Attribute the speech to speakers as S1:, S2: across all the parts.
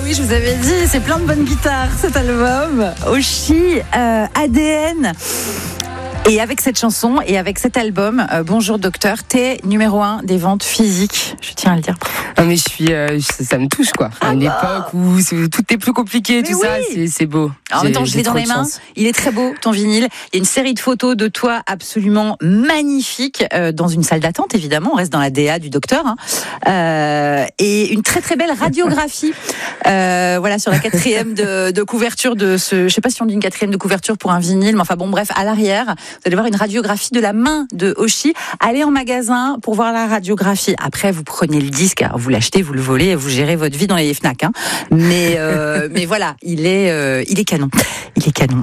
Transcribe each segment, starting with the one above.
S1: oui, je vous avais dit, c'est plein de bonnes guitares cet album. Oshi, ADN. Et avec cette chanson et avec cet album, Bonjour Docteur, t'es numéro 1 des ventes physiques, je tiens à le dire.
S2: Non mais ça me touche quoi. À une époque où tout est plus compliqué,
S1: mais
S2: tout
S1: oui.
S2: ça, c'est beau.
S1: En même temps, je l'ai dans les mains. Il est très beau, ton vinyle. Il y a une série de photos de toi absolument magnifiques dans une salle d'attente, évidemment. On reste dans la DA du docteur. Et une très très belle radiographie. Voilà, sur la 4e de couverture de ce... Je sais pas si on dit une 4e de couverture pour un vinyle, mais enfin bon, bref, à l'arrière, vous allez voir une radiographie de la main de Oshi. Allez en magasin pour voir la radiographie. Après, vous prenez le disque, alors vous l'achetez, vous le volez, et vous gérez votre vie dans les Fnac. Mais voilà, il est canon. Il est canon.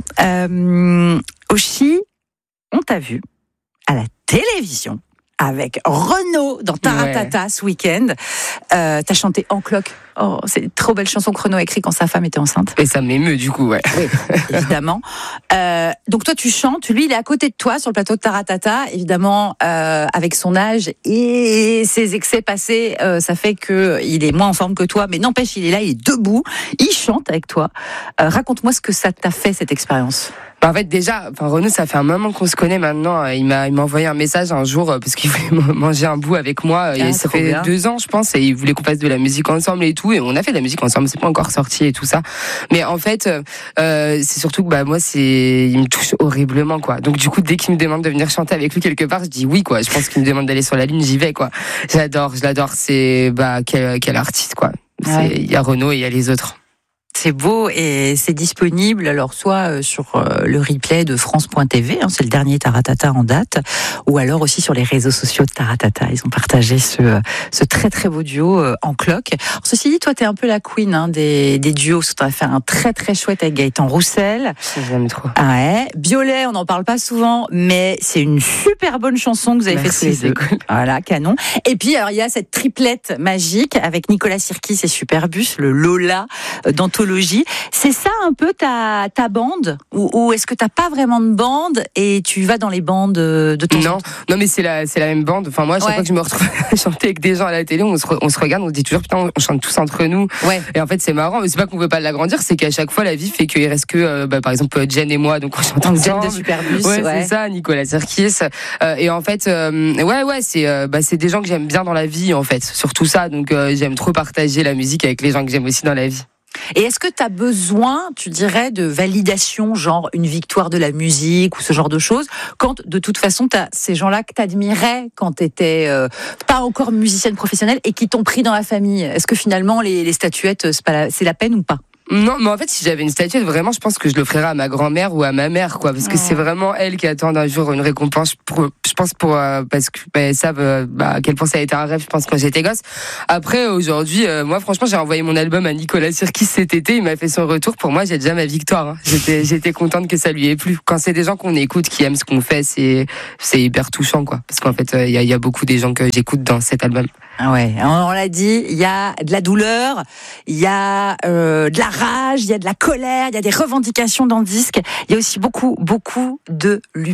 S1: Oshi, on t'a vu à la télévision avec Renaud dans Taratata ce week-end. T'as chanté En Cloque. Oh, c'est une trop belle chanson que Renaud a écrite quand sa femme était enceinte.
S2: Et ça m'émeut du coup, ouais.
S1: Oui, évidemment. Donc toi tu chantes, lui il est à côté de toi sur le plateau de Taratata, évidemment avec son âge et ses excès passés, ça fait que il est moins en forme que toi, mais n'empêche il est là, il est debout, il chante avec toi. Raconte-moi ce que ça t'a fait cette expérience.
S2: En fait, déjà, Renaud, ça fait un moment qu'on se connaît maintenant. Il m'a envoyé un message un jour parce qu'il voulait manger un bout avec moi. Et ça fait 2 ans, je pense, et il voulait qu'on fasse de la musique ensemble et tout. Et on a fait de la musique ensemble, c'est pas encore sorti et tout ça. Mais en fait, c'est surtout que moi, il me touche horriblement, quoi. Donc du coup, dès qu'il me demande de venir chanter avec lui quelque part, je dis oui, quoi. Je pense qu'il me demande d'aller sur la ligne, j'y vais, quoi. Je l'adore. C'est quel artiste, quoi. Il y a Renaud et il y a les autres.
S1: C'est beau et c'est disponible alors soit sur le replay de France.tv, c'est le dernier Taratata en date, ou alors aussi sur les réseaux sociaux de Taratata. Ils ont partagé ce très très beau duo En Cloque. Alors, ceci dit, toi t'es un peu la queen des duos, parce que t'en as fait un très très chouette avec Gaëtan Roussel.
S2: J'aime trop.
S1: Ouais. Biolay, on n'en parle pas souvent, mais c'est une super bonne chanson que vous avez fait tous les deux.
S2: Cool.
S1: Voilà, canon. Et puis alors il y a cette triplette magique avec Nicolas Sirkis et Superbus, le Lola d'anthologie. C'est ça un peu ta bande, ou est-ce que t'as pas vraiment de bande et tu vas dans les bandes de ton
S2: Non, mais c'est la même bande. Enfin moi, chaque fois que je me retrouve à chanter avec des gens à la télé, on se regarde, on se dit toujours putain, on chante tous entre nous. Ouais. Et en fait c'est marrant, mais c'est pas qu'on veut pas l'agrandir, c'est qu'à chaque fois la vie fait qu'il reste que par exemple Jen et moi, donc on chante ensemble.
S1: Jen de Superbus.
S2: Ouais, c'est ça, Nicolas Sirkis. Et en fait c'est des gens que j'aime bien dans la vie en fait, surtout ça. Donc j'aime trop partager la musique avec les gens que j'aime aussi dans la vie.
S1: Et est-ce que tu as besoin, tu dirais, de validation, genre une victoire de la musique ou ce genre de choses, quand de toute façon tu as ces gens-là que tu admirais quand tu étais pas encore musicienne professionnelle et qui t'ont pris dans la famille? Est-ce que finalement les statuettes, c'est la peine ou pas?
S2: Non, mais en fait, si j'avais une statuette, vraiment, je pense que je l'offrirais à ma grand-mère ou à ma mère, quoi, parce que c'est vraiment elle qui attend un jour une récompense. Je pense parce que savent à quel point ça a été un rêve, je pense, quand j'étais gosse. Après, aujourd'hui, moi, franchement, j'ai envoyé mon album à Nicolas Sirkis cet été. Il m'a fait son retour. Pour moi, j'ai déjà ma victoire. J'étais contente que ça lui ait plu. Quand c'est des gens qu'on écoute, qui aiment ce qu'on fait, c'est hyper touchant, quoi. Parce qu'en fait, il y a beaucoup des gens que j'écoute dans cet album.
S1: Ouais, on l'a dit, il y a de la douleur, il y a de la rage, il y a de la colère, il y a des revendications dans le disque, il y a aussi beaucoup de l'humour.